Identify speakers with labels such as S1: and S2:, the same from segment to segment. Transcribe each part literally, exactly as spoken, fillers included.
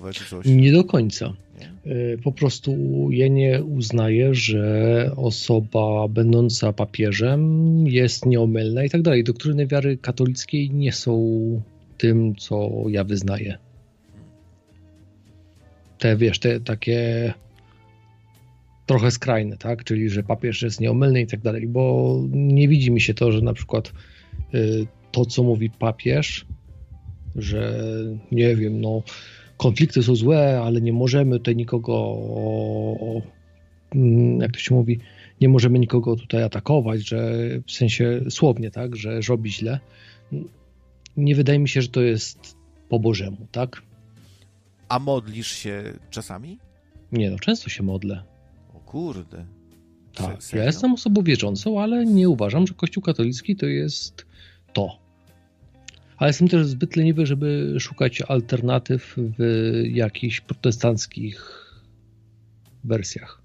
S1: duchowe czy coś?
S2: Nie do końca.
S1: Nie?
S2: Po prostu ja nie uznaję, że osoba będąca papieżem jest nieomylna i tak dalej. Doktryny wiary katolickiej nie są tym, co ja wyznaję. Te, wiesz, te takie trochę skrajne, tak? Czyli, że papież jest nieomylny i tak dalej, bo nie widzi mi się to, że na przykład to, co mówi papież, że nie wiem, no konflikty są złe, ale nie możemy tutaj nikogo, jak to się mówi, nie możemy nikogo tutaj atakować, że w sensie słownie, tak, że robi źle. Nie wydaje mi się, że to jest po Bożemu, tak?
S1: A modlisz się czasami?
S2: Nie no, często się modlę.
S1: O kurde.
S2: Tak,
S1: Serio?
S2: ja jestem osobą wierzącą, ale nie uważam, że Kościół katolicki to jest to. Ale jestem też zbyt leniwy, żeby szukać alternatyw w jakichś protestanckich wersjach.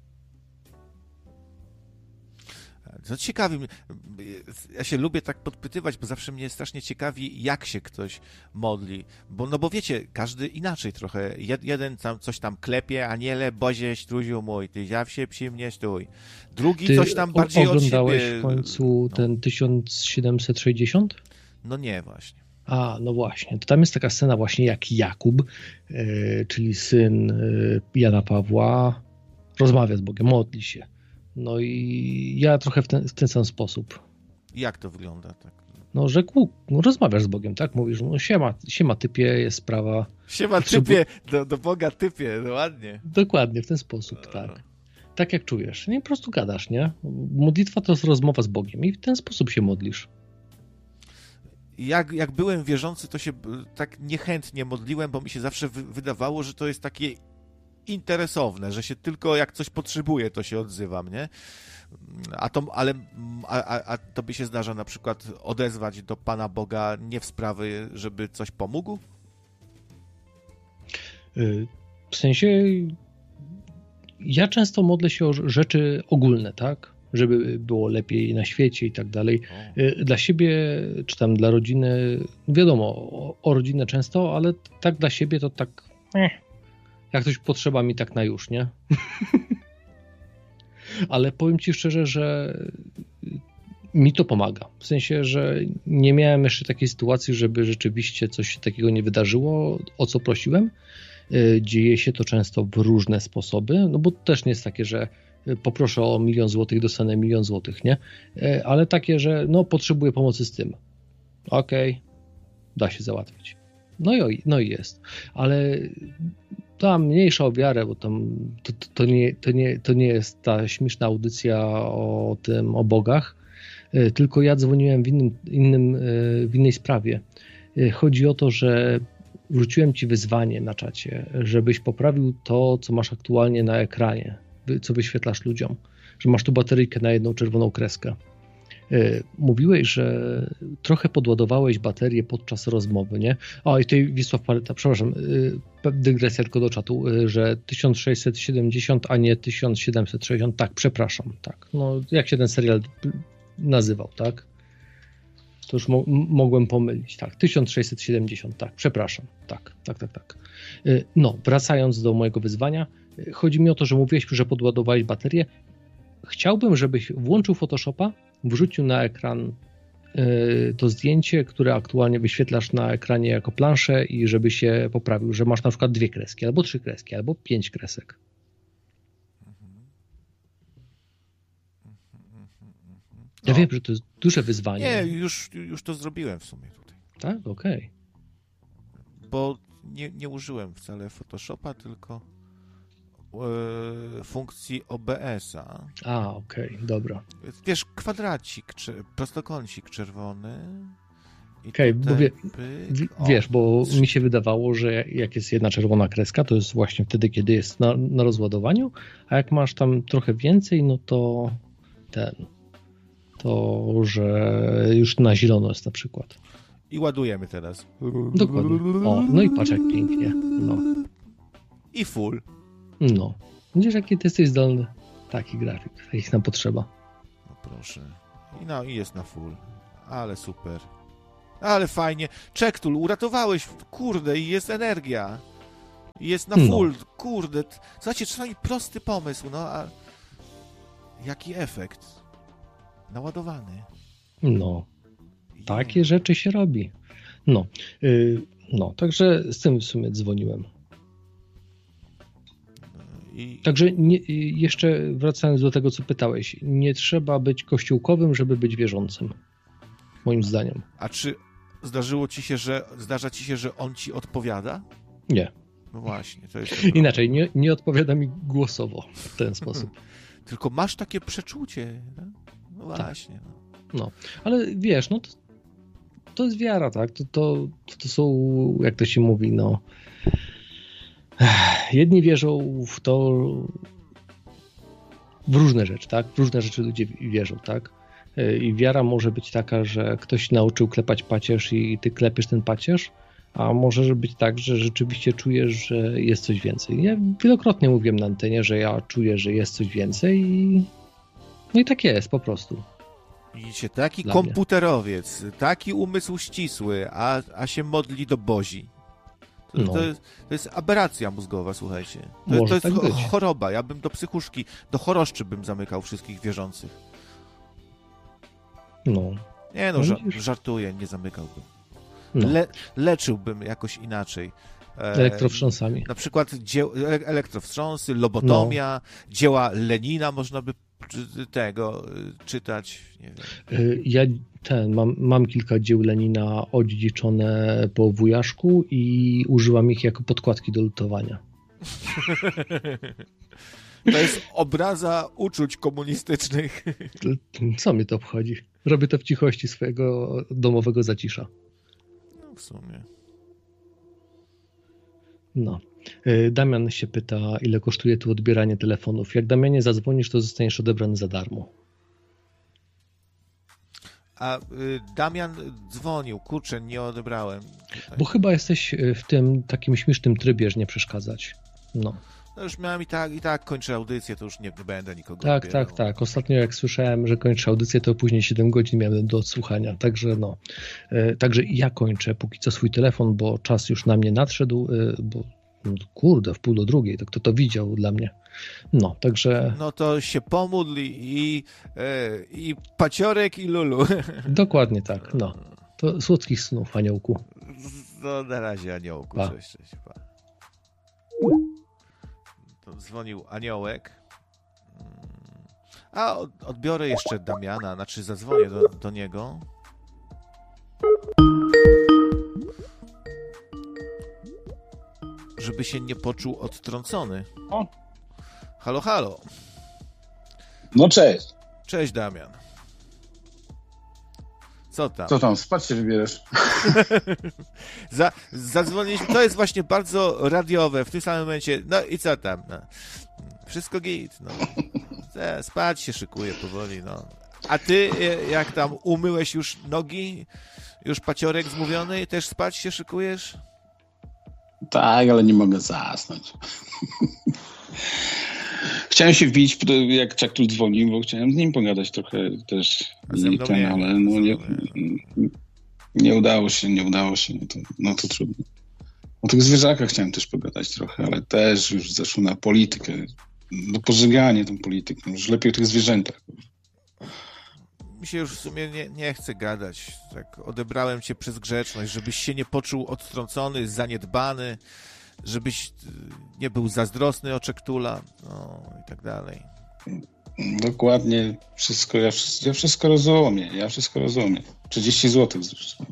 S1: No ciekawi mnie, ja się lubię tak podpytywać, bo zawsze mnie strasznie ciekawi, jak się ktoś modli, bo no bo wiecie, każdy inaczej trochę, jeden tam coś tam klepie, aniele, Bozie, struziu mój, ty zawsze przy mnie stój. Drugi
S2: Ty
S1: coś tam bardziej od siebie.
S2: Oglądałeś w końcu
S1: no.
S2: ten tysiąc siedemset sześćdziesiąt?
S1: No nie, właśnie.
S2: A, no właśnie. To tam jest taka scena właśnie jak Jakub, yy, czyli syn yy, Jana Pawła, rozmawia z Bogiem, modli się. No i ja trochę w ten, w ten sam sposób.
S1: Jak to wygląda? Tak?
S2: No, że no, rozmawiasz z Bogiem, tak? Mówisz, no siema, siema typie, jest sprawa.
S1: Siema typie, do, do Boga typie, no ładnie.
S2: Dokładnie, w ten sposób, tak. Tak jak czujesz. Nie, po prostu gadasz, nie? Modlitwa to jest rozmowa z Bogiem i w ten sposób się modlisz.
S1: Jak, jak byłem wierzący, to się tak niechętnie modliłem, bo mi się zawsze wy, wydawało, że to jest takie interesowne, że się tylko jak coś potrzebuję, to się odzywam, nie? A to, ale a, a, a tobie się zdarza na przykład odezwać do Pana Boga nie w sprawy, żeby coś pomógł?
S2: W sensie ja często modlę się o rzeczy ogólne, tak? Żeby było lepiej na świecie i tak dalej. Dla siebie, czy tam dla rodziny, wiadomo, o, o rodzinę często, ale tak dla siebie to tak eh, jak coś potrzeba mi tak na już, nie? Ale powiem ci szczerze, że mi to pomaga. W sensie, że nie miałem jeszcze takiej sytuacji, żeby rzeczywiście coś takiego nie wydarzyło, o co prosiłem. Dzieje się to często w różne sposoby, no bo to też nie jest takie, że poproszę o milion złotych, dostanę milion złotych, nie? Ale takie, że no potrzebuję pomocy z tym. Okej, okay, da się załatwić. No i, no i jest. Ale ta mniejsza o wiarę, bo tam to, to, to, nie, to, nie, to nie jest ta śmieszna audycja o tym, o bogach, tylko ja dzwoniłem w, innym, innym, w innej sprawie. Chodzi o to, że wrzuciłem ci wyzwanie na czacie, żebyś poprawił to, co masz aktualnie na ekranie, co wyświetlasz ludziom, że masz tu bateryjkę na jedną czerwoną kreskę. Mówiłeś, że trochę podładowałeś baterię podczas rozmowy, nie? O, i tutaj Wisław Paleta, przepraszam, dygresja tylko do czatu, że tysiąc sześćset siedemdziesiąt, a nie tysiąc siedemset sześćdziesiąt, tak, przepraszam, tak. No, jak się ten serial nazywał, tak? To już mo- mogłem pomylić, tak, tysiąc sześćset siedemdziesiąt, tak, przepraszam, tak, tak, tak, tak. No, wracając do mojego wyzwania, chodzi mi o to, że mówiłeś, że podładowałeś baterię. Chciałbym, żebyś włączył Photoshopa, wrzucił na ekran y, to zdjęcie, które aktualnie wyświetlasz na ekranie jako planszę i żeby się poprawił, że masz na przykład dwie kreski, albo trzy kreski, albo pięć kresek. Ja
S1: no.
S2: wiem, że to jest duże wyzwanie.
S1: Nie, już, już to zrobiłem w sumie tutaj.
S2: Tak? Okej. Okay.
S1: Bo nie, nie użyłem wcale Photoshopa, tylko e, funkcji O B S-a.
S2: A, okej, okay, dobra.
S1: Wiesz, kwadracik, prostokącik czerwony.
S2: Okej, okay, bo wie,
S1: pyk,
S2: wiesz, bo mi się wydawało, że jak jest jedna czerwona kreska, to jest właśnie wtedy, kiedy jest na, na rozładowaniu, a jak masz tam trochę więcej, no to ten, to, że już na zielono jest na przykład.
S1: I ładujemy teraz.
S2: Dokładnie. O, no i patrz jak pięknie. No.
S1: I full.
S2: No. Widzisz, jaki ty jesteś zdolny? Taki grafik, takich nam potrzeba.
S1: No proszę. I, no, i jest na full. Ale super. Ale fajnie. Czektul, uratowałeś. Kurde, i jest energia. I jest na full. No. Kurde, słuchajcie, czasami prosty pomysł, no a jaki efekt? Naładowany.
S2: No, Je. Takie rzeczy się robi. No, yy, no, także z tym w sumie dzwoniłem. I... Także nie, jeszcze wracając do tego, co pytałeś, nie trzeba być kościółkowym, żeby być wierzącym, moim zdaniem.
S1: A czy zdarzyło ci się, że zdarza ci się, że on ci odpowiada?
S2: Nie.
S1: No właśnie, to jest...
S2: Inaczej, nie, nie odpowiada mi głosowo w ten sposób.
S1: Tylko masz takie przeczucie. No, no właśnie.
S2: Tak. No, ale wiesz, no to, to jest wiara, tak? To, to, to są, jak to się mówi, no... Jedni wierzą w to, w różne rzeczy, tak? W różne rzeczy ludzie wierzą, tak? I wiara może być taka, że ktoś nauczył klepać pacierz i ty klepiesz ten pacierz, a może być tak, że rzeczywiście czujesz, że jest coś więcej. Ja wielokrotnie mówiłem na antenie, że ja czuję, że jest coś więcej i no i tak jest po prostu.
S1: Widzicie, taki Dla komputerowiec, mnie. Taki umysł ścisły, a, a się modli do Bozi. To, no. to, jest, to jest aberracja mózgowa, słuchajcie. To, to jest tak choroba. Ja bym do psychuszki, do choroszczy bym zamykał wszystkich wierzących.
S2: No.
S1: Nie no, ża- żartuję, nie zamykałbym. No. Le- leczyłbym jakoś inaczej. E,
S2: Elektrowstrząsami.
S1: Na przykład dzieł- elektrowstrząsy, lobotomia, no. Dzieła Lenina można by tego czytać. Nie wiem.
S2: Ja ten, mam, mam kilka dzieł Lenina odziedziczone po wujaszku i używam ich jako podkładki do lutowania.
S1: To jest obraza uczuć komunistycznych.
S2: Co mnie to obchodzi? Robię to w cichości swojego domowego zacisza.
S1: No w sumie.
S2: No. Damian się pyta, ile kosztuje tu odbieranie telefonów. Jak Damianie zadzwonisz, to zostaniesz odebrany za darmo.
S1: A y, Damian dzwonił, kurczę, nie odebrałem. Tutaj.
S2: Bo chyba jesteś w tym takim śmiesznym trybie, że nie przeszkadzać. No.
S1: No już miałem i tak, i tak kończę audycję, to już nie, nie będę nikogo
S2: Tak,
S1: odbierał.
S2: tak, tak. Ostatnio jak słyszałem, że kończę audycję, to później siedem godzin miałem do odsłuchania. Także no. E, także ja kończę póki co swój telefon, bo czas już na mnie nadszedł, e, bo no, kurde, w pół do drugiej, to kto to widział dla mnie. No, także...
S1: No to się pomódl i, i, i paciorek i lulu. Dokładnie
S2: tak, no. To słodkich snów, aniołku.
S1: No na razie, aniołku.
S2: Pa.
S1: Cześć, cześć, pa. To dzwonił aniołek. A odbiorę jeszcze Damiana, znaczy zadzwonię do, do niego. Żeby się nie poczuł odtrącony.
S3: O.
S1: Halo, halo.
S3: No cześć.
S1: Cześć, Damian. Co tam?
S3: Co tam? Spać się wybierasz?
S1: Za, zadzwoniliśmy. To jest właśnie bardzo radiowe w tym samym momencie. No i co tam? No. Wszystko git. No. Spać się szykuje powoli. No. A ty, jak tam, umyłeś już nogi? Już paciorek zmówiony? Też spać się szykujesz?
S3: Tak, ale nie mogę zasnąć. Chciałem się wbić, jak Czaktul dzwonił, bo chciałem z nim pogadać trochę też. I ten, nie, ale no nie, nie udało się, nie udało się. No to, no to trudno. O tych zwierzakach chciałem też pogadać trochę, ale też już zeszło na politykę. Do pożegania tą politykę. Już lepiej o tych zwierzętach.
S1: Mi się już w sumie nie, nie chce gadać. Tak odebrałem cię przez grzeczność, żebyś się nie poczuł odtrącony, zaniedbany, żebyś nie był zazdrosny o Czektula, no i tak dalej.
S3: Dokładnie. Wszystko, ja, wszystko, ja wszystko rozumiem. Ja wszystko rozumiem. trzydzieści złotych zresztą.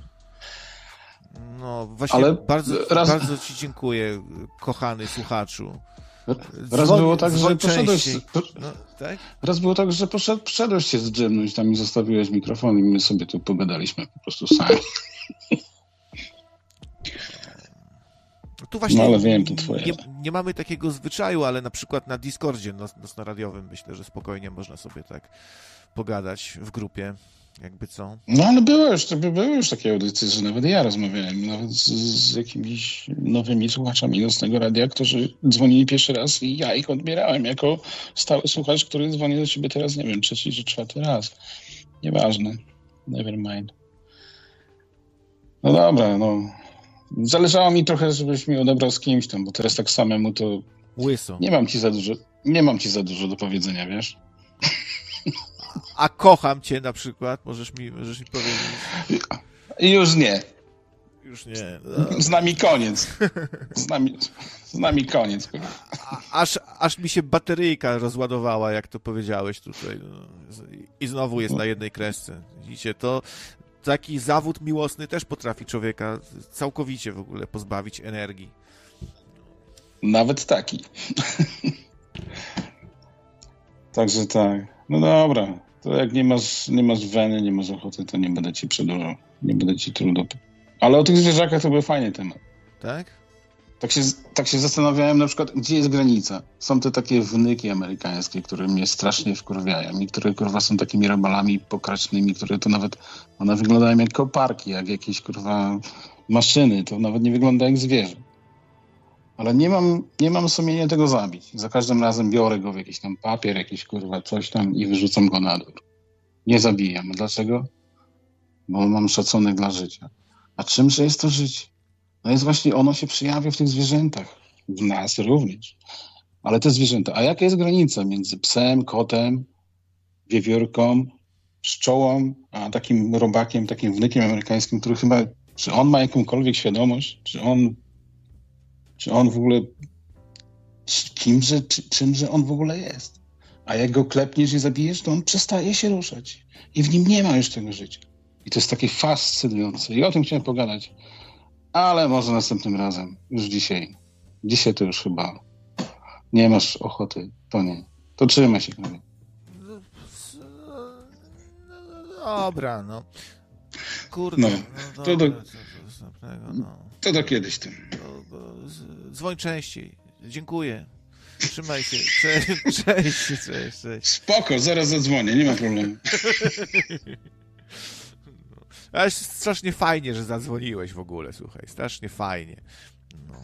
S1: No właśnie, ale bardzo, raz... bardzo ci dziękuję, kochany słuchaczu.
S3: Raz
S1: Dzwoni,
S3: było tak, że poszedłeś...
S1: No, tak?
S3: Raz było tak, że poszedł, poszedłeś się zdrzemnąć tam i zostawiłeś mikrofon i my sobie tu pogadaliśmy po prostu sami.
S1: Tu właśnie
S3: no ale wiem, to twoje.
S1: Nie, nie mamy takiego zwyczaju, ale na przykład na Discordzie nocnoradiowym myślę, że spokojnie można sobie tak pogadać w grupie, jakby co.
S3: No ale były już, były już takie audycje, że nawet ja rozmawiałem, nawet z, z jakimiś nowymi słuchaczami Nocnego Radia, którzy dzwonili pierwszy raz i ja ich odbierałem jako stały słuchacz, który dzwoni do ciebie teraz, nie wiem, trzeci czy czwarty raz. Nieważne. Never mind. No dobra, no. Zależało mi trochę, żebyś mi odebrał z kimś tam, bo teraz tak samemu to...
S1: Łyso.
S3: Nie mam ci za dużo, nie mam ci za dużo do powiedzenia, wiesz?
S1: A kocham cię na przykład, możesz mi, możesz mi powiedzieć?
S3: Już nie.
S1: Już nie.
S3: No. Z nami koniec. Z nami, z nami koniec.
S1: A, aż, aż mi się bateryjka rozładowała, jak to powiedziałeś tutaj. No. I znowu jest na jednej kresce. Widzicie, to taki zawód miłosny też potrafi człowieka całkowicie w ogóle pozbawić energii.
S3: Nawet taki. Także tak. No dobra. To jak nie masz, nie masz weny, nie masz ochoty, to nie będę ci przedłużał. Nie będę ci trudno. Ale o tych zwierzakach to był fajny temat.
S1: Tak?
S3: Tak się, tak się zastanawiałem na przykład, gdzie jest granica. Są te takie wnyki amerykańskie, które mnie strasznie wkurwiają i które kurwa są takimi robalami pokracznymi, które to nawet, one wyglądają jak koparki, jak jakieś kurwa maszyny. To nawet nie wygląda jak zwierzę. Ale nie mam, nie mam sumienia tego zabić. Za każdym razem biorę go w jakiś tam papier, jakiś kurwa coś tam i wyrzucam go na dół. Nie zabijam. Dlaczego? Bo mam szacunek dla życia. A czymże jest to życie? No jest właśnie, ono się przejawia w tych zwierzętach. W nas również. Ale te zwierzęta. A jaka jest granica między psem, kotem, wiewiórką, pszczołą, a takim robakiem, takim wnykiem amerykańskim, który chyba, czy on ma jakąkolwiek świadomość? Czy on, czy on w ogóle, kimże, czy, czymże on w ogóle jest? A jak go klepniesz i zabijesz, to on przestaje się ruszać. I w nim nie ma już tego życia. I to jest takie fascynujące. I o tym chciałem pogadać. Ale może następnym razem. Już dzisiaj. Dzisiaj to już chyba nie masz ochoty. To nie. To trzymaj się.
S1: No, dobra, no. Kurde.
S3: No,
S1: no
S3: to,
S1: dobra,
S3: do,
S1: co, co, no.
S3: to do kiedyś tym.
S1: To, to, dzwoń częściej. Dziękuję. Trzymaj się. Cześć, cześć, cześć, cześć.
S3: Spoko, zaraz zadzwonię. Nie ma problemu.
S1: Ale strasznie fajnie, że zadzwoniłeś w ogóle, słuchaj. Strasznie fajnie. No,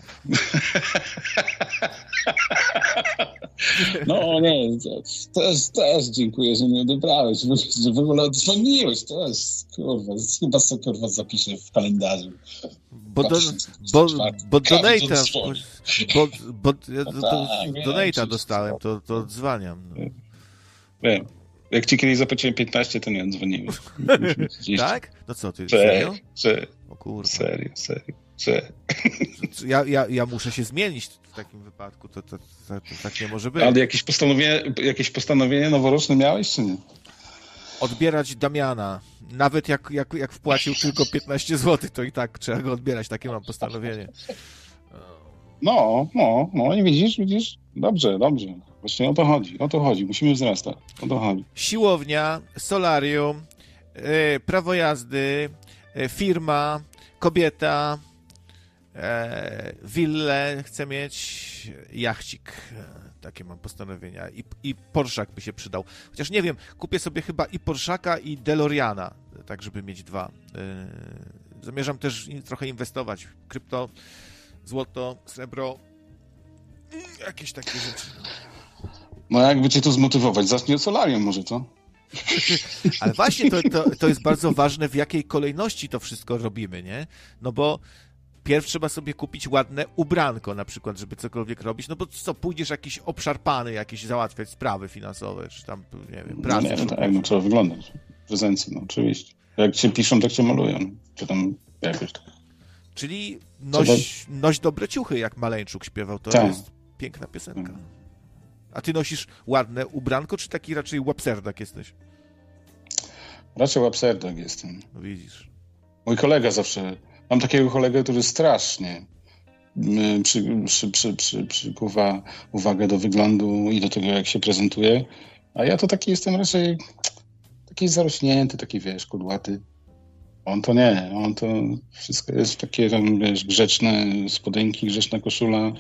S3: no nie, też, też dziękuję, że mnie odebrałeś, że w ogóle odzwoniłeś. To jest, kurwa, chyba sobie kurwa zapiszę w kalendarzu.
S1: Bo, do, bo, bo donata, bo, bo ja do, do, donata dostałem, to, to odzwaniam. No.
S3: Wiem. Jak ci kiedyś zapłaciłem piętnaście, to nie odzwoniłem.
S1: Tak? No co ty,
S3: Cze,
S1: serio?
S3: Cze,
S1: o kurwa.
S3: Serio, serio, cze.
S1: Ja, ja, ja muszę się zmienić w takim wypadku, to, to, to, to tak nie może być.
S3: Ale jakieś postanowienie, jakieś postanowienie noworoczne miałeś, czy nie?
S1: Odbierać Damiana. Nawet jak, jak, jak wpłacił tylko piętnaście złotych, to i tak trzeba go odbierać. Takie mam postanowienie.
S3: No, no, no i widzisz, widzisz? Dobrze, dobrze. Właśnie o to chodzi, o to chodzi. Musimy wzrastać. O to chodzi.
S1: Siłownia, solarium, yy, prawo jazdy, yy, firma, kobieta, yy, willę chcę mieć, jachcik. Takie mam postanowienia. I, i Porszak by się przydał. Chociaż nie wiem, kupię sobie chyba i Porszaka, i DeLoreana, tak żeby mieć dwa. Yy, zamierzam też trochę inwestować w krypto, złoto, srebro, jakieś takie rzeczy.
S3: No jakby cię tu zmotywować? Zacznij od solarium może, co?
S1: Ale właśnie to, to, to jest bardzo ważne, w jakiej kolejności to wszystko robimy, nie? No bo pierw trzeba sobie kupić ładne ubranko na przykład, żeby cokolwiek robić, no bo co, pójdziesz jakiś obszarpany, jakieś załatwiać sprawy finansowe, czy tam, nie wiem, pracę.
S3: No nie, no tak, no trzeba wyglądać. W prezencji, no oczywiście. Jak cię piszą, tak cię malują. Czy tam jakoś tak.
S1: Czyli noś, noś dobre ciuchy, jak Maleńczuk śpiewał, to tak. Jest piękna piosenka. A ty nosisz ładne ubranko, czy taki raczej łapserdak jesteś?
S3: Raczej łapserdak jestem.
S1: No widzisz.
S3: Mój kolega zawsze... Mam takiego kolegę, który strasznie przy, przy, przy, przy, przykuwa uwagę do wyglądu i do tego, jak się prezentuje. A ja to taki jestem raczej taki zarośnięty, taki, wiesz, kudłaty. On to nie. On to wszystko jest takie tam, wiesz, grzeczne spodenki, grzeczna koszula.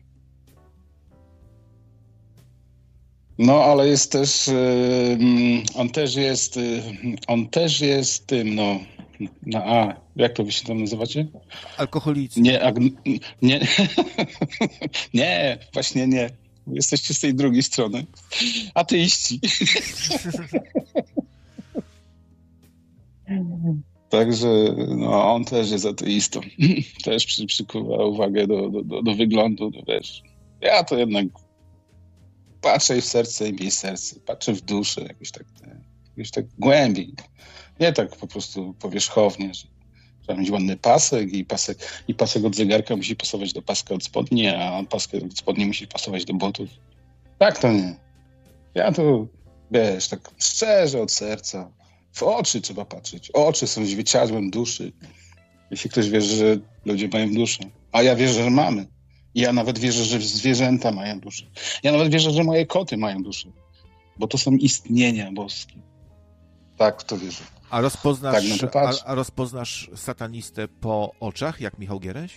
S3: No, ale jest też, yy, on też jest, yy, on też jest tym, no, na A, jak to wy się tam nazywacie?
S1: Alkoholicy.
S3: Nie, ag, nie, nie, właśnie nie. Jesteście z tej drugiej strony. Ateiści. Także no, on też jest ateistą. Też przy, przykuwa uwagę do, do, do, do wyglądu, do, wiesz. Ja to jednak patrzę w serce i mniej serce. Patrzę w duszę jakoś tak, jakoś tak głębiej. Nie tak po prostu powierzchownie, że trzeba mieć ładny pasek i pasek, i pasek od zegarka musi pasować do paska od spodni, a pasek od spodni musi pasować do butów. Tak to nie. Ja to, wiesz, tak szczerze od serca. W oczy trzeba patrzeć. Oczy są zwierciadłem duszy. Jeśli ktoś wierzy, że ludzie mają duszę. A ja wierzę, że mamy. Ja nawet wierzę, że zwierzęta mają duszę. Ja nawet wierzę, że moje koty mają duszę. Bo to są istnienia boskie. Tak w to wierzę.
S1: A rozpoznasz,
S3: tak, no to
S1: a, a rozpoznasz satanistę po oczach, jak Michał Giereś?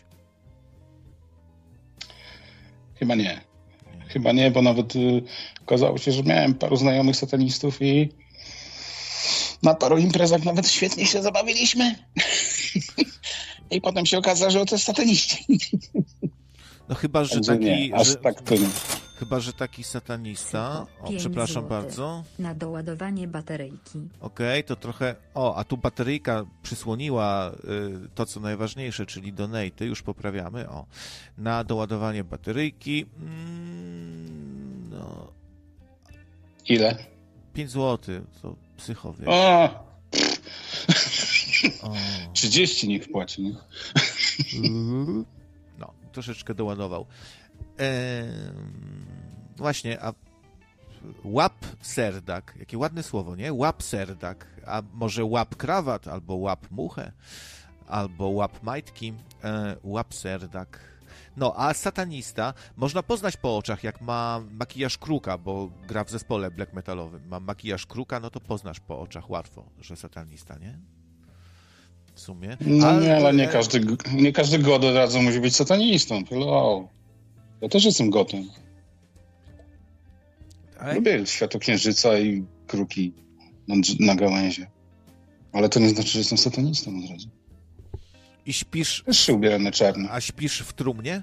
S3: Chyba nie. Chyba nie, bo nawet y, okazało się, że miałem paru znajomych satanistów i na paru imprezach nawet świetnie się zabawiliśmy. I potem się okazało, że to jest sataniści.
S1: No chyba, że taki...
S3: Nie, aż
S1: że,
S3: tak to nie.
S1: Chyba, że taki satanista... O, przepraszam bardzo.
S4: Na doładowanie bateryjki.
S1: Okej, okay, to trochę... O, a tu bateryjka przysłoniła y, to, co najważniejsze, czyli donate'y. Już poprawiamy. O, na doładowanie bateryjki... Mm, no...
S3: Ile?
S1: pięć złotych. To psychowie.
S3: O!
S1: o.
S3: trzydzieści niech płaci, nie?
S1: No, troszeczkę doładował. Eee, właśnie, a łap serdak, jakie ładne słowo, nie? Łap serdak, a może łap krawat, albo łap muchę, albo łap majtki, eee, łap serdak. No, a satanista można poznać po oczach, jak ma makijaż kruka, bo gra w zespole black metalowym. Ma makijaż kruka, no to poznasz po oczach łatwo, że satanista, nie? W sumie.
S3: No ale, nie, ale nie każdy, nie każdy god od razu musi być satanistą. Hello. Ja też jestem gotem. Ale... Lubię światłoksiężyca i kruki na, na gałęzie. Ale to nie znaczy, że jestem satanistą od razu.
S1: I śpisz...
S3: Też się ubieram na czarno.
S1: A śpisz w trumnie?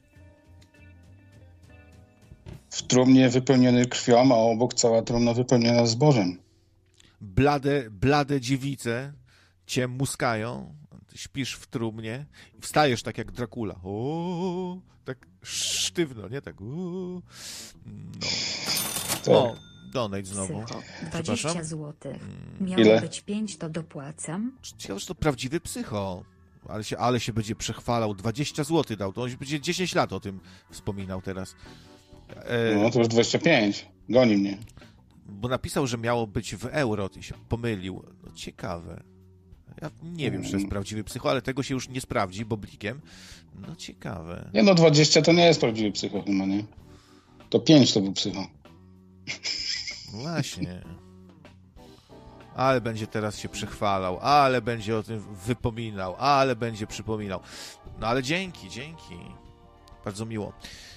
S3: W trumnie wypełniony krwią, a obok cała trumna wypełniona zbożem.
S1: Blade, blade dziewice cię muskają, śpisz w trumnie, wstajesz tak jak Dracula. O, tak sztywno, nie? Tak. O, no.
S3: Tak.
S1: O, donate znowu.
S4: dwadzieścia złotych. Miało
S3: Ile?
S4: być pięć, to dopłacam.
S1: Ciekawe, że to prawdziwy psycho. Ale się, ale się będzie przechwalał. dwadzieścia złotych dał. To on będzie dziesięć lat o tym wspominał teraz.
S3: E... No to już dwadzieścia pięć. Goni mnie.
S1: Bo napisał, że miało być w euro i się pomylił. No ciekawe. Ja nie wiem, czy to jest prawdziwy psycho, ale tego się już nie sprawdzi, bo blikiem. No ciekawe.
S3: Nie no, dwadzieścia to nie jest prawdziwy psycho chyba, nie? To pięć to był psycho.
S1: Właśnie. Ale będzie teraz się przychwalał, ale będzie o tym wypominał, ale będzie przypominał. No ale dzięki, dzięki. Bardzo miło.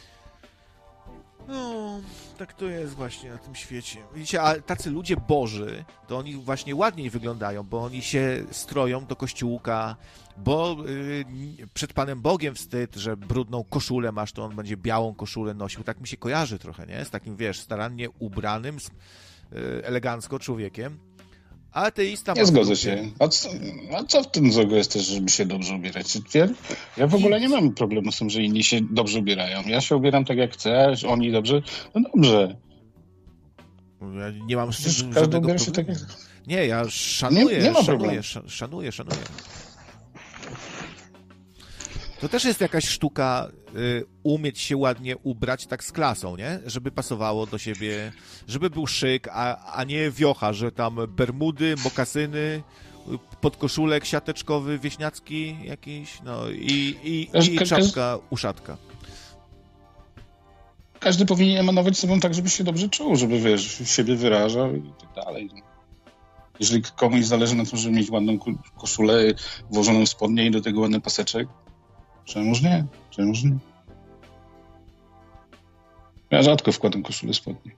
S1: No, tak to jest właśnie na tym świecie. Widzicie, a tacy ludzie boży, to oni właśnie ładniej wyglądają, bo oni się stroją do kościółka, bo yy, przed Panem Bogiem wstyd, że brudną koszulę masz, to on będzie białą koszulę nosił. Tak mi się kojarzy trochę, nie? Z takim, wiesz, starannie ubranym, z, yy, elegancko człowiekiem. A ateista...
S3: Nie zgodzę się. A co, a co w tym złego jest też, żeby się dobrze ubierać? Ja, ja w ogóle nie mam problemu z tym, że inni się dobrze ubierają. Ja się ubieram tak jak chcesz, oni dobrze. No dobrze.
S1: Ja nie mam z tym
S3: każdy ubiera się tak jak...
S1: Nie, ja szanuję,
S3: nie, nie ma
S1: szanuję, szanuję, szanuję. To też jest jakaś sztuka y, umieć się ładnie ubrać tak z klasą, nie? Żeby pasowało do siebie, żeby był szyk, a, a nie wiocha, że tam bermudy, mokasyny, podkoszulek siateczkowy, wieśniacki jakiś, no i, i, i
S3: Ka-
S1: czapka uszatka.
S3: Każdy powinien emanować sobą tak, żeby się dobrze czuł, żeby, wiesz, siebie wyrażał i tak dalej. Jeżeli komuś zależy na tym, żeby mieć ładną koszulę, włożoną w spodnie i do tego ładny paseczek, czemuż nie? Czemuż nie? Ja rzadko wkładam koszulę w spodnie.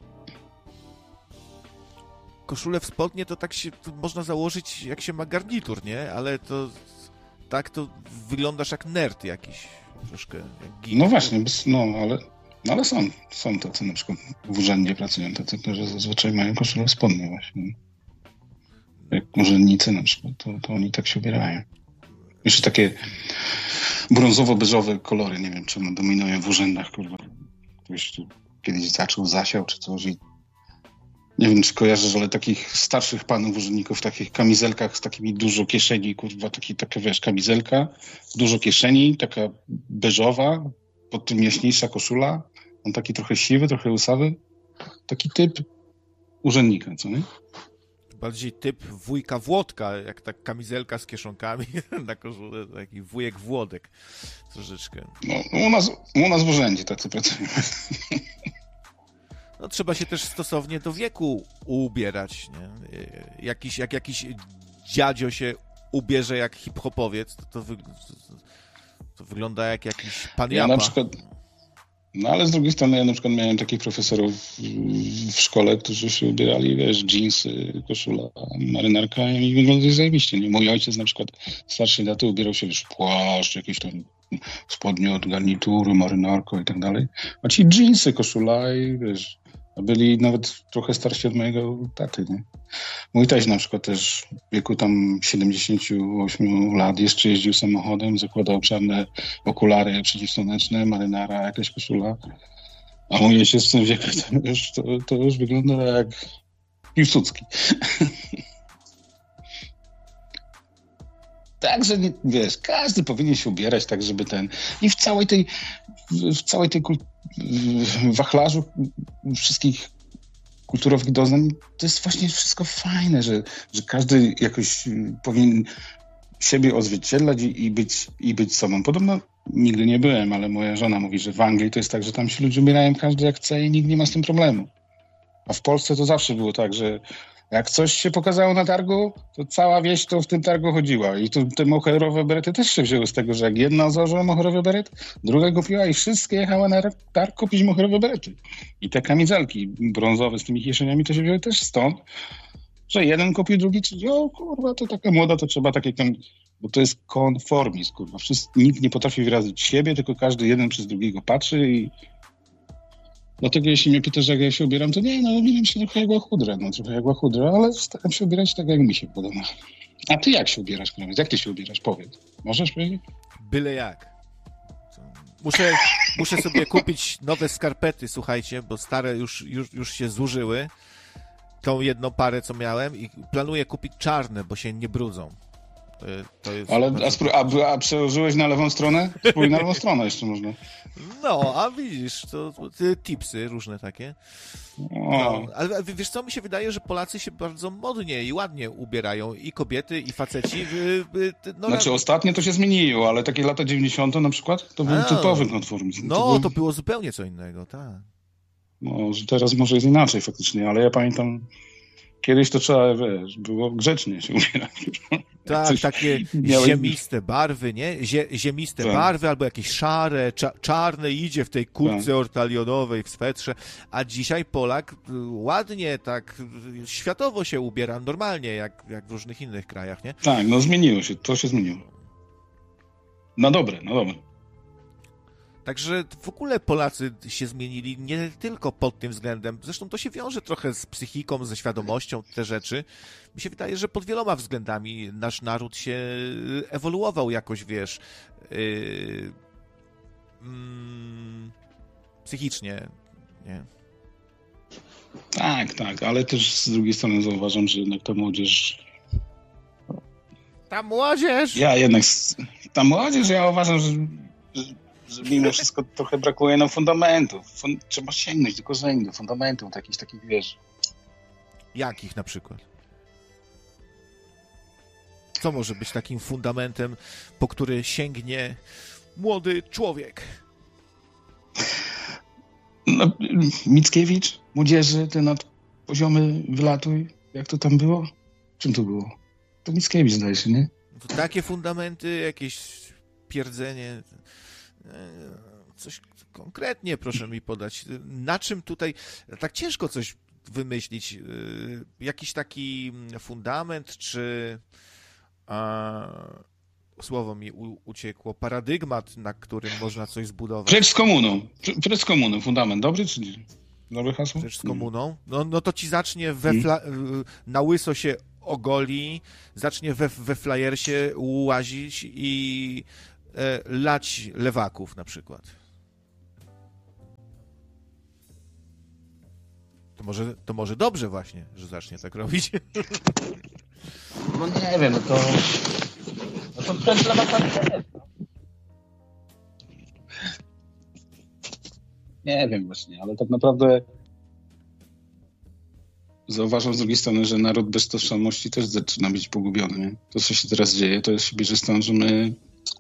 S1: Koszulę w spodnie to tak się to można założyć, jak się ma garnitur, nie? Ale to tak to wyglądasz jak nerd jakiś. Troszkę jak geek.
S3: No właśnie, no ale, no ale są, są tacy na przykład w urzędzie pracują tacy, którzy zazwyczaj mają koszulę w spodnie właśnie. jak urzędnicy na przykład, to, to oni tak się ubierają. Jeszcze takie brązowo-beżowe kolory, nie wiem, czemu dominują w urzędach, kurwa. Ktoś tu kiedyś zaczął, zasiał czy coś i nie wiem, czy kojarzysz, ale takich starszych panów urzędników w takich kamizelkach z takimi dużo kieszeni, kurwa, taki, taka, wiesz, kamizelka, dużo kieszeni, taka beżowa, pod tym jaśniejsza koszula, on taki trochę siwy, trochę łysawy, taki typ urzędnika, co nie?
S1: Bardziej typ wujka Włodka, jak ta kamizelka z kieszonkami na koszulę, taki wujek Włodek troszeczkę.
S3: No, u nas, u nas w urzędzie tacy pracują.
S1: No trzeba się też stosownie do wieku ubierać, nie? Jakiś, jak jakiś dziadzio się ubierze jak hip-hopowiec, to, to, wy, to wygląda jak jakiś pan
S3: ja
S1: Japa.
S3: Na przykład, no ale z drugiej strony ja na przykład miałem takich profesorów w szkole, którzy się ubierali, wiesz, dżinsy, koszula, marynarka i wyglądali zajebiście, nie? Mój ojciec na przykład starszej daty ubierał się, wiesz, płaszcz, jakieś tam spodnie od garnitury, marynarko i tak dalej, a ci dżinsy, koszula i wiesz, byli nawet trochę starsi od mojego taty, nie? Mój taś na przykład też w wieku tam siedemdziesięciu ośmiu lat jeszcze jeździł samochodem, zakładał czarne okulary przeciwsłoneczne, marynara, jakaś koszula. A mój ojciec w tym wieku to już, to, to już wygląda jak Piłsudski. Także, wiesz, każdy powinien się ubierać tak, żeby ten... I w całej tej, w całej tej kul... w wachlarzu wszystkich kulturowych doznań to jest właśnie wszystko fajne, że, że każdy jakoś powinien siebie odzwierciedlać i, i, być, i być sobą. Podobno nigdy nie byłem, ale moja żona mówi, że w Anglii to jest tak, że tam się ludzie ubierają każdy jak chce i nikt nie ma z tym problemu. A w Polsce to zawsze było tak, że jak coś się pokazało na targu, to cała wieś to w tym targu chodziła. I tu te moherowe berety też się wzięły z tego, że jak jedna założyła moherowy beret, druga kupiła i wszystkie jechały na targ kupić moherowe berety. I te kamizelki brązowe z tymi kieszeniami to się wzięły też stąd, że jeden kupił, drugi, czyli o kurwa, to taka młoda, to trzeba takie tam... Bo to jest konformizm, kurwa. Wszyscy, nikt nie potrafi wyrazić siebie, tylko każdy jeden przez drugiego patrzy i... Dlatego jeśli mnie pytasz, jak ja się ubieram, to nie, no ubieram się trochę jak łachudra, no trochę jak łachudra, ale staram się ubierać tak, jak mi się podoba. A ty jak się ubierasz, Klemens? Jak ty się ubierasz? Powiedz. Możesz powiedzieć?
S1: Byle jak. Muszę, muszę sobie kupić nowe skarpety, słuchajcie, bo stare już, już, już się zużyły. Tą jedną parę, co miałem i planuję kupić czarne, bo się nie brudzą. To, to jest
S3: ale
S1: bardzo...
S3: a, spró- a, a przełożyłeś na lewą stronę? Spróbuj na lewą stronę jeszcze można.
S1: No, a widzisz, to, to tipsy różne takie. No, ale wiesz co, mi się wydaje, że Polacy się bardzo modnie i ładnie ubierają, i kobiety, i faceci. No,
S3: znaczy no... ostatnio to się zmieniło, ale takie lata dziewięćdziesiąte na przykład, to był a, typowy konformizm.
S1: No, to było... to było zupełnie co innego, tak.
S3: No, że teraz może jest inaczej faktycznie, ale ja pamiętam, kiedyś to trzeba, wiesz, było grzecznie się ubierać.
S1: Tak, coś takie miałeś... ziemiste barwy, nie? Zie, ziemiste tak. barwy albo jakieś szare, cza, czarne idzie w tej kurtce tak. ortalionowej, w swetrze, a dzisiaj Polak ładnie, tak światowo się ubiera, normalnie, jak, jak w różnych innych krajach, nie?
S3: Tak, no zmieniło się, to się zmieniło. Na dobre, na dobre.
S1: Także w ogóle Polacy się zmienili nie tylko pod tym względem. Zresztą to się wiąże trochę z psychiką, ze świadomością, te rzeczy. Mi się wydaje, że pod wieloma względami nasz naród się ewoluował jakoś, wiesz, yy, yy, psychicznie, nie?
S3: Tak, tak, ale też z drugiej strony zauważam, że jednak ta młodzież...
S1: Ta młodzież!
S3: Ja jednak... Ta młodzież, ja uważam, że... że... że mimo wszystko trochę brakuje nam fundamentów. Fun- trzeba sięgnąć do korzeni, do fundamentów, do jakichś takich, wiesz...
S1: Jakich na przykład? Co może być takim fundamentem, po który sięgnie młody człowiek?
S3: No, Mickiewicz, młodzieży, ty nad poziomy wylatuj. Jak to tam było? Czym to było? To Mickiewicz, zdaje się, nie?
S1: To takie fundamenty, jakieś pierdzenie... Coś konkretnie proszę mi podać. Na czym tutaj tak ciężko coś wymyślić? Jakiś taki fundament, czy a, słowo mi u, uciekło, paradygmat, na którym można coś zbudować?
S3: Precz z komuną. Precz z komuną. Fundament dobry, czy nie? Dobre hasło?
S1: Precz z komuną? No, no to ci zacznie we fla- na łyso się ogoli, zacznie we, we flyersie łazić i e, lać lewaków na przykład. To może, to może dobrze właśnie, że zacznie tak robić.
S3: No nie wiem, no to... No to trend lewaka nie jest. Nie wiem właśnie, ale tak naprawdę zauważam z drugiej strony, że naród bez tożsamości też zaczyna być pogubiony. Nie? To, co się teraz dzieje, to się bierze stąd, że my...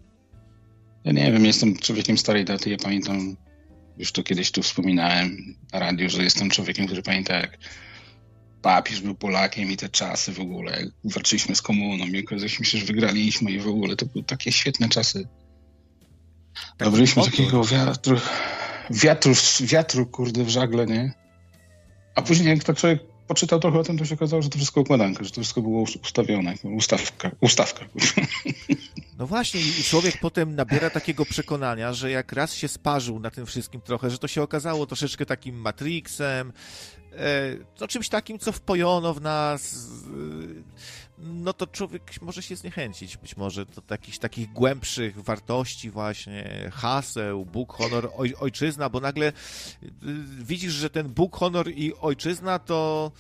S3: Ja nie wiem, jestem człowiekiem starej daty, ja pamiętam, już to kiedyś tu wspominałem na radiu, że jestem człowiekiem, który pamięta, jak papież był Polakiem i te czasy w ogóle, jak walczyliśmy z komuną i okazaliśmy się, że wygraliśmy i w ogóle to były takie świetne czasy. Dobraliśmy takiego wiatru, wiatru, wiatru, kurde, w żagle, nie? A później jak tak człowiek poczytał trochę o tym, to się okazało, że to wszystko układanka, że to wszystko było ustawione, ustawka, ustawka.
S1: No właśnie i człowiek potem nabiera takiego przekonania, że jak raz się sparzył na tym wszystkim trochę, że to się okazało troszeczkę takim Matrixem, e, no czymś takim, co wpojono w nas, e, no to człowiek może się zniechęcić być może do jakichś takich głębszych wartości właśnie, haseł, Bóg, honor, oj, ojczyzna, bo nagle e, widzisz, że ten Bóg, honor i ojczyzna to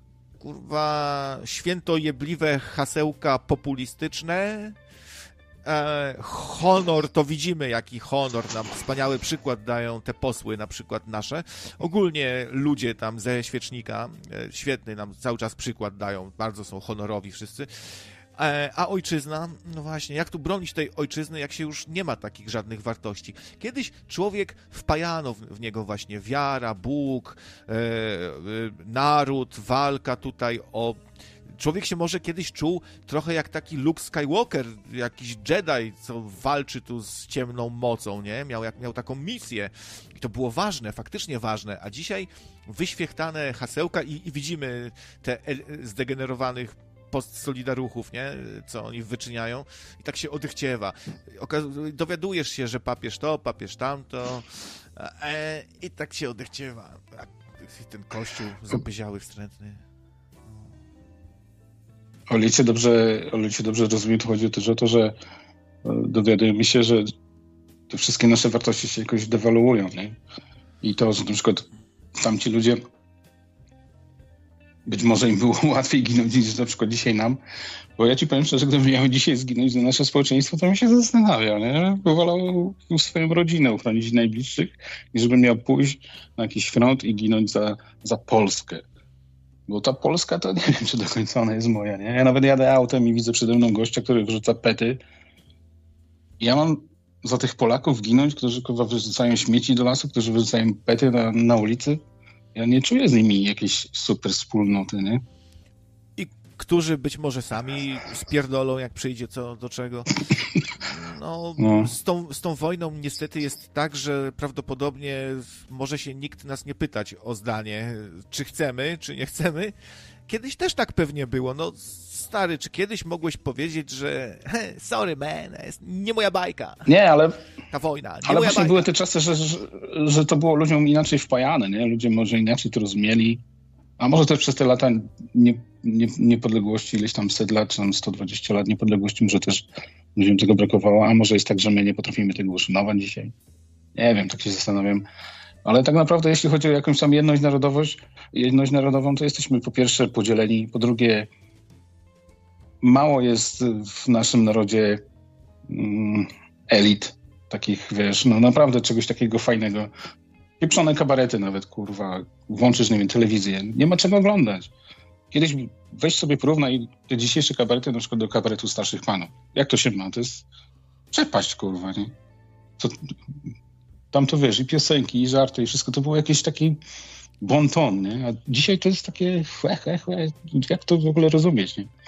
S1: kurwa świętojebliwe hasełka populistyczne. E, honor, to widzimy, jaki honor nam wspaniały przykład dają te posły, na przykład nasze. Ogólnie ludzie tam ze świecznika, e, świetny nam cały czas przykład dają, bardzo są honorowi wszyscy. E, a ojczyzna, no właśnie, jak tu bronić tej ojczyzny, jak się już nie ma takich żadnych wartości. Kiedyś człowiek wpajano w, w niego właśnie wiara, Bóg, e, e, naród, walka tutaj o... Człowiek się może kiedyś czuł trochę jak taki Luke Skywalker, jakiś Jedi, co walczy tu z ciemną mocą, nie? Miał, jak, miał taką misję i to było ważne, faktycznie ważne, a dzisiaj wyświechtane hasełka i, i widzimy te zdegenerowanych postsolidaruchów, nie? Co oni wyczyniają i tak się odechciewa. Okaz- dowiadujesz się, że papież to, papież tamto e, i tak się odechciewa. Ten kościół zapyziały, wstrętny.
S3: O ile cię dobrze, o ile cię dobrze rozumiem, to chodzi też o to, że dowiadujemy się, że te wszystkie nasze wartości się jakoś dewaluują, nie? I to, że na przykład tamci ludzie być może im było łatwiej ginąć niż na przykład dzisiaj nam, bo ja ci powiem szczerze, gdybym miał dzisiaj zginąć za nasze społeczeństwo, to bym się zastanawiał, nie? Bo wolał swoją rodzinę uchronić najbliższych, niż żebym miał pójść na jakiś front i ginąć za, za Polskę. Bo ta Polska to nie wiem, czy do końca ona jest moja, nie? Ja nawet jadę autem i widzę przede mną gościa, który wyrzuca pety. Ja mam za tych Polaków ginąć, którzy kurwa wyrzucają śmieci do lasu, którzy wyrzucają pety na, na ulicy. Ja nie czuję z nimi jakiejś super wspólnoty, nie?
S1: I którzy być może sami spierdolą, jak przyjdzie co do czego. No, no. Z, tą, z tą wojną niestety jest tak, że prawdopodobnie może się nikt nas nie pytać o zdanie, czy chcemy, czy nie chcemy. Kiedyś też tak pewnie było. No, stary, czy kiedyś mogłeś powiedzieć, że sorry man, jest nie moja bajka.
S3: Nie, ale...
S1: Ta wojna, nie
S3: ale
S1: moja
S3: właśnie
S1: bajka.
S3: Były te czasy, że, że, że to było ludziom inaczej wpajane, nie? Ludzie może inaczej to rozumieli. A może też przez te lata nie, nie, niepodległości, ileś tam set lat, czy tam sto dwadzieścia lat niepodległości, może też ludziom tego brakowało, a może jest tak, że my nie potrafimy tego uszanować dzisiaj. Nie wiem, tak się zastanawiam. Ale tak naprawdę, jeśli chodzi o jakąś tam jedność narodowość, jedność narodową, to jesteśmy po pierwsze podzieleni, po drugie mało jest w naszym narodzie mm, elit, takich, wiesz, no naprawdę czegoś takiego fajnego. Pieprzone kabarety nawet, kurwa, włączysz, nie wiem, telewizję, nie ma czego oglądać. Kiedyś weź sobie porównaj te dzisiejsze kabarety na przykład do kabaretu starszych panów. Jak to się ma? To jest przepaść, kurwa, nie? To, tam to wiesz, i piosenki, i żarty, i wszystko to było jakieś taki bon ton, nie? A dzisiaj to jest takie chłe, chłe, chłe. Jak to w ogóle rozumieć, nie?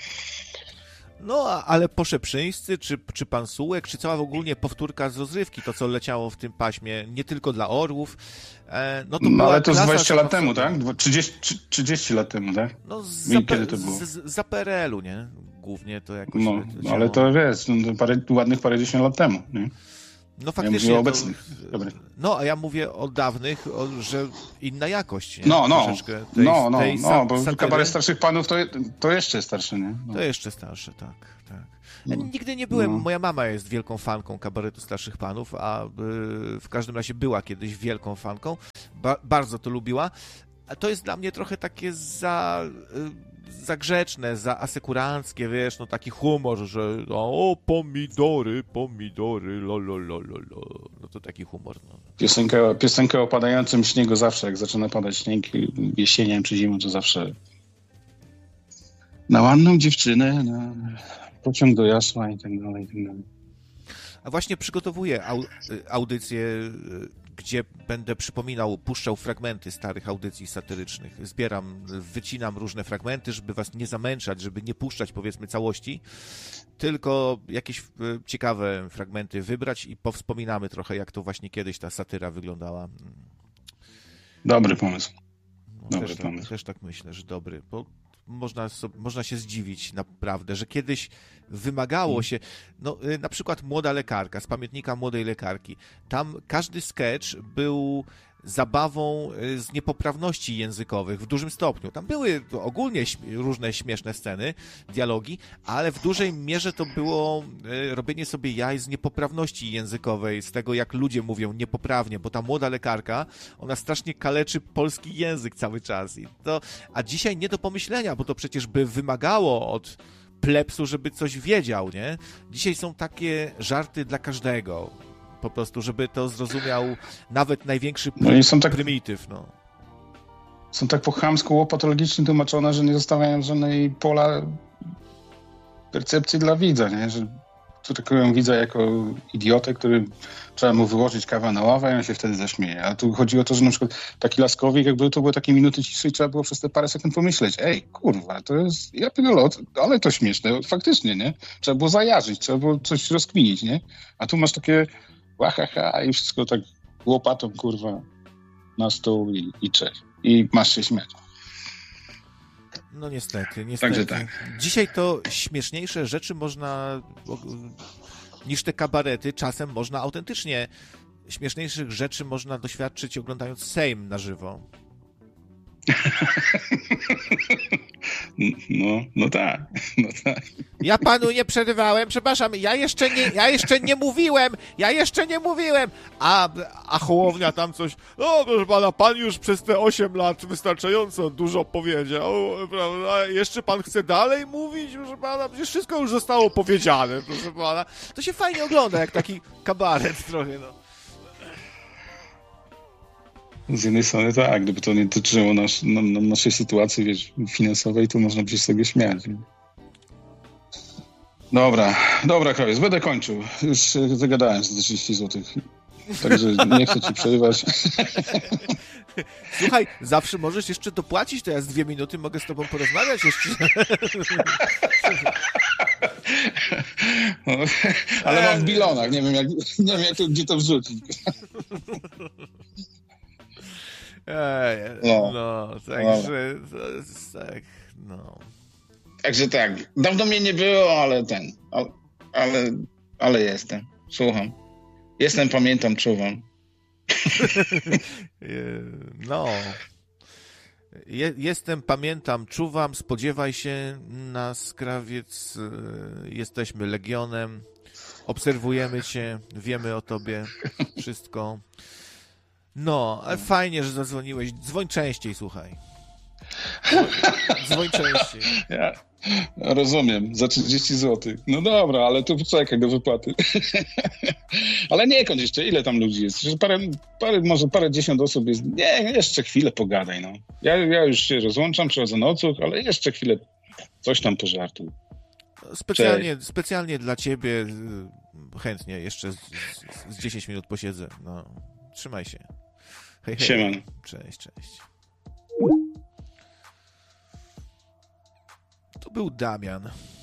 S1: No, ale Poszeprzyńscy, czy, czy Pan Sułek, czy cała w ogóle powtórka z rozrywki, to co leciało w tym paśmie, nie tylko dla orłów, e, no to
S3: no,
S1: była
S3: ale to z dwadzieścia lat
S1: sama...
S3: temu, tak? trzydzieści, trzydzieści lat temu, tak?
S1: No, za,
S3: kiedy to było?
S1: Z, za P R L u, nie? Głównie to jakoś...
S3: No, ale to wiesz, no, parę, ładnych parędziesiąt lat temu, nie?
S1: No faktycznie.
S3: Ja
S1: no,
S3: obecnych.
S1: No, a ja mówię o dawnych, o, że inna jakość. Nie?
S3: No, no.
S1: Tej,
S3: no, no,
S1: tej
S3: no, bo
S1: satyry.
S3: Kabaret Starszych Panów to, to jeszcze starsze, nie? No.
S1: To jeszcze starsze, tak, tak. Ja
S3: No.
S1: nigdy nie byłem,
S3: No.
S1: moja mama jest wielką fanką Kabaretu Starszych Panów, a y, w każdym razie była kiedyś wielką fanką, ba, bardzo to lubiła. A to jest dla mnie trochę takie za, y, za grzeczne, za asekuranckie, wiesz, no taki humor, że o, pomidory, pomidory, lo, lo, lo, lo, lo. No to taki humor, no.
S3: Piosenka, piosenka o padającym śniegu zawsze, jak zaczyna padać śnieg jesienią czy zimą, to zawsze na ładną dziewczynę, na pociąg do Jasła i tak dalej, i tak dalej.
S1: A właśnie przygotowuję au, audycję, gdzie będę przypominał, puszczał fragmenty starych audycji satyrycznych. Zbieram, wycinam różne fragmenty, żeby was nie zamęczać, żeby nie puszczać, powiedzmy, całości, tylko jakieś ciekawe fragmenty wybrać i powspominamy trochę, jak to właśnie kiedyś ta satyra wyglądała.
S3: Dobry pomysł.
S1: No,
S3: Dobry
S1: też,
S3: pomysł.
S1: tak, też tak myślę, że dobry, bo można, sobie, można się zdziwić naprawdę, że kiedyś wymagało się, no na przykład Młoda lekarka, z pamiętnika Młodej lekarki, tam każdy sketch był zabawą z niepoprawności językowych w dużym stopniu. Tam były ogólnie różne śmieszne sceny, dialogi, ale w dużej mierze to było robienie sobie jaj z niepoprawności językowej, z tego jak ludzie mówią niepoprawnie, bo ta Młoda lekarka, ona strasznie kaleczy polski język cały czas. I to, a dzisiaj nie do pomyślenia, bo to przecież by wymagało od plebsu, żeby coś wiedział, nie? Dzisiaj są takie żarty dla każdego. Po prostu, żeby to zrozumiał nawet największy pry-
S3: No i są tak-
S1: prymityw, no.
S3: Są tak po chamsku łopatologicznie tłumaczone, że nie zostawiają żadnej pola percepcji dla widza, nie? Że traktują widza jako idiotę, który trzeba mu wyłożyć kawę na ławę i on się wtedy zaśmieje. A tu chodzi o to, że na przykład taki laskowik, jakby to były takie minuty ciszy i trzeba było przez te parę sekund pomyśleć, ej, kurwa, to jest, ja lot, ale to śmieszne, faktycznie, nie? Trzeba było zajarzyć, trzeba było coś rozkminić, nie? A tu masz takie łahaha i wszystko tak łopatą, kurwa, na stół i, i cześć. I masz się śmiać.
S1: No niestety, niestety.
S3: Także tak.
S1: Dzisiaj to śmieszniejsze rzeczy można, niż te kabarety, czasem można autentycznie, śmieszniejszych rzeczy można doświadczyć oglądając Sejm na żywo.
S3: No, no tak, no tak.
S1: Ja panu nie przerywałem, przepraszam, ja jeszcze nie, ja jeszcze nie mówiłem, ja jeszcze nie mówiłem, a, a Hołownia tam coś, no proszę pana, pan już przez te osiem lat wystarczająco dużo powiedział, prawda, jeszcze pan chce dalej mówić, proszę pana, przecież wszystko już zostało powiedziane, proszę pana, to się fajnie ogląda, jak taki kabaret trochę, no.
S3: Z jednej strony tak, gdyby to nie dotyczyło nas, na, na naszej sytuacji, wiesz, finansowej, to można by się z tego śmiać. Dobra, dobra, Krawiec, będę kończył. Już się zagadałem za trzydzieści złotych. Także nie chcę ci przerywać.
S1: Słuchaj, zawsze możesz jeszcze dopłacić, to ja z dwie minuty mogę z tobą porozmawiać jeszcze.
S3: No, ale mam w bilonach, nie wiem, jak, nie wiem jak to, gdzie to wrzucić.
S1: Ej,
S3: No.
S1: no, także tak, no.
S3: Także tak, dawno mnie nie było, ale ten, ale, ale, ale jestem, słucham. Jestem, pamiętam, czuwam.
S1: No. Je, jestem, pamiętam, czuwam, spodziewaj się nas, Krawiec, jesteśmy Legionem, obserwujemy cię, wiemy o tobie wszystko. No, ale fajnie, że zadzwoniłeś. Dzwoń częściej, słuchaj. Dzwoń częściej.
S3: Ja rozumiem, za trzydzieści złotych. No dobra, ale tu czekaj do wypłaty. Ale nie kończ jeszcze, ile tam ludzi jest? Parę, parę, może parę dziesiąt osób jest. Nie, jeszcze chwilę pogadaj, no. Ja, ja już się rozłączam, przychodzę na odsłuch, ale jeszcze chwilę coś tam pożartuj.
S1: Specjalnie, specjalnie dla ciebie chętnie jeszcze z, z, z dziesięć minut posiedzę. No, trzymaj się. Hej, hej.
S3: Siemano.
S1: Cześć, cześć. To był Damian.